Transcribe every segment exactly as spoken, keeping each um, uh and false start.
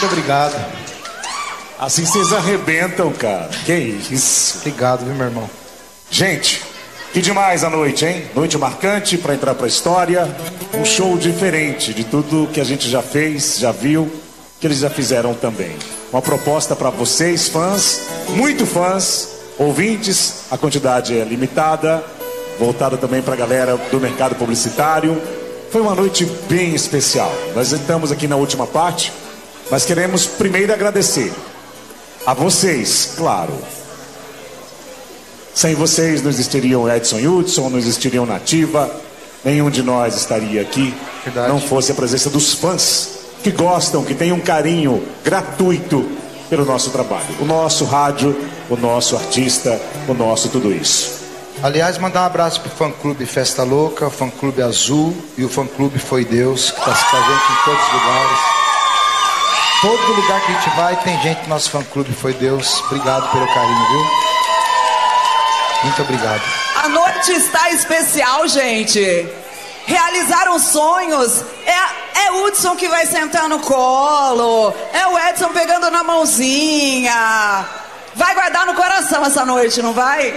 Muito obrigado. Assim vocês arrebentam, cara. Que isso. Obrigado, viu, meu irmão? Gente, que demais a noite, hein? Noite marcante para entrar pra história. Um show diferente de tudo que a gente já fez, já viu, que eles já fizeram também. Uma proposta para vocês, fãs, muito fãs, ouvintes, a quantidade é limitada, voltada também para a galera do mercado publicitário. Foi uma noite bem especial. Nós estamos aqui na última parte, mas queremos primeiro agradecer a vocês, claro. Sem vocês não existiriam Edson Hudson, não existiriam Nativa, nenhum de nós estaria aqui. Verdade. Não fosse a presença dos fãs que gostam, que têm um carinho gratuito pelo nosso trabalho. O nosso rádio, o nosso artista, o nosso tudo isso. Aliás, mandar um abraço pro fã-clube Festa Louca, o fã-clube Azul e o fã-clube Foi Deus, que tá com a gente em todos os lugares. Todo lugar que a gente vai tem gente do nosso fã-clube Foi Deus. Obrigado pelo carinho, viu? Muito obrigado. A noite está especial, gente. Realizaram sonhos. É, é o Hudson que vai sentar no colo. É o Edson pegando na mãozinha. Vai guardar no coração essa noite, não vai?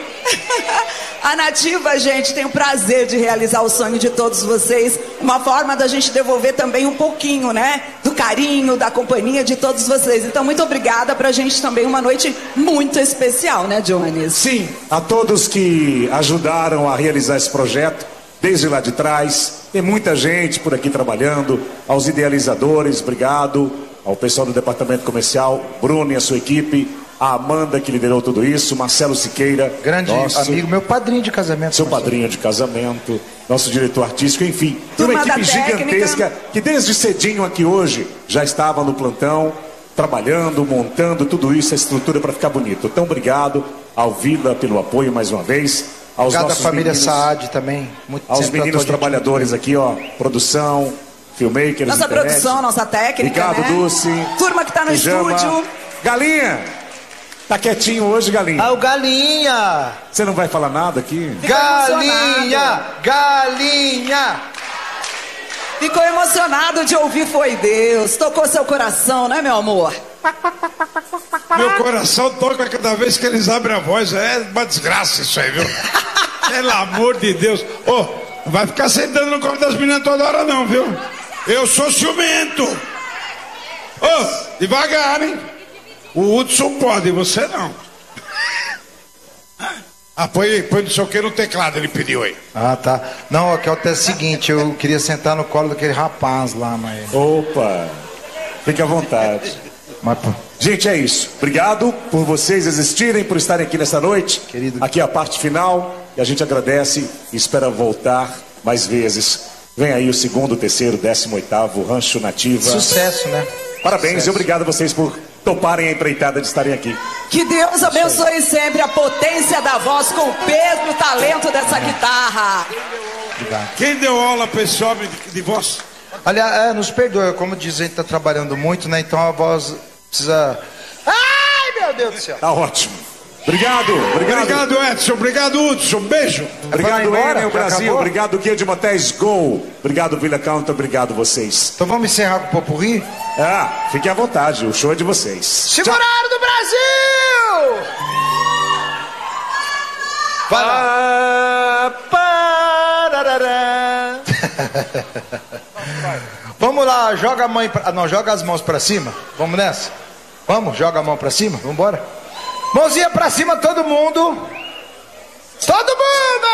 A Nativa, gente, tem o prazer de realizar o sonho de todos vocês. Uma forma da gente devolver também um pouquinho, né? Do carinho, da companhia de todos vocês. Então, muito obrigada. Pra gente também uma noite muito especial, né, Jones? Sim, a todos que ajudaram a realizar esse projeto, desde lá de trás. Tem muita gente por aqui trabalhando. Aos idealizadores, obrigado. Ao pessoal do departamento comercial, Bruno e a sua equipe. A Amanda que liderou tudo isso, Marcelo Siqueira, grande nosso amigo, meu padrinho de casamento. Seu padrinho de casamento, nosso diretor artístico, enfim. Tem uma equipe gigantesca que desde cedinho aqui hoje já estava no plantão, trabalhando, montando tudo isso, a estrutura para ficar bonito. Então, obrigado ao Vila pelo apoio mais uma vez. Aos obrigado nossos à família meninos, Saad também. Muito aos meninos trabalhadores aqui, ó, produção, filmmakers, nossa internet. Produção, nossa técnica, Ricardo né? Dulce, turma que tá no Pijama. Estúdio. Galinha! Tá quietinho hoje, Galinha? Ah, o Galinha! Você não vai falar nada aqui? Galinha! Galinha! Ficou emocionado de ouvir Foi Deus. Tocou seu coração, né, meu amor? Meu coração toca cada vez que eles abrem a voz. É uma desgraça isso aí, viu? Pelo amor de Deus. Ô, oh, não vai ficar sentando no colo das meninas toda hora não, viu? Eu sou ciumento. Ô, oh, devagar, hein? O Hudson pode, você não. Ah, põe, põe não sei o que no teclado, ele pediu aí. Ah, tá. Não, aqui é o seguinte, eu queria sentar no colo daquele rapaz lá, mas... Opa, fique à vontade. Mas, pô... Gente, é isso. Obrigado por vocês existirem, por estarem aqui nessa noite. Querido. Aqui é a parte final e a gente agradece e espera voltar mais vezes. Vem aí o segundo, terceiro, décimo oitavo Rancho Nativa. Sucesso, né? Parabéns Sucesso. E obrigado a vocês por toparem a empreitada de estarem aqui. Que Deus abençoe sempre a potência da voz com o peso e o talento dessa guitarra. Obrigado. Quem deu aula para esse homem de, de voz? Aliás, é, nos perdoa, como diz, a gente tá trabalhando muito, né? Então a voz precisa... Ai, meu Deus do céu. Tá ótimo. Obrigado, obrigado. Obrigado, Edson. Obrigado, Hudson. Beijo. Obrigado, Enel Brasil. Acabou? Obrigado, Guia de Motéis Gol. Obrigado, Vila Counter. Obrigado, vocês. Então vamos encerrar com o Popurrí? Ah, fiquem à vontade. O show é de vocês. Segurado do Brasil! Vai lá. Vamos lá, joga a mão pra... Não, joga as mãos pra cima. Vamos nessa? Vamos, joga a mão pra cima. Vamos embora. Mãozinha pra cima, todo mundo. Todo mundo!